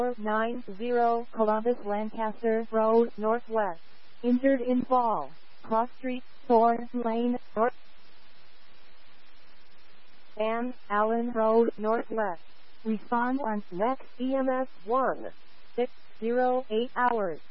490 Columbus Lancaster Road Northwest. Injured in fall. Cross Street, Thorn Lane, North. and Allen Road Northwest. Respond on next EMS 1608 hours.